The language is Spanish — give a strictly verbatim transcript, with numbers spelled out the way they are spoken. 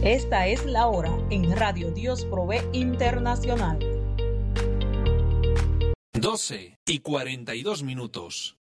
Esta es la hora en Radio Dios Provee Internacional. doce y cuarenta y dos minutos.